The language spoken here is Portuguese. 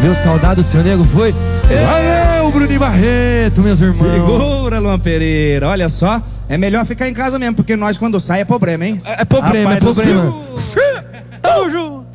Meu saudado, seu nego foi. Valeu, Bruninho Barreto, meus irmãos. Segura, Luan Pereira. Olha só, é melhor ficar em casa mesmo, porque nós quando sai é problema, hein? É problema, Rapaz, é problema. Tamo junto.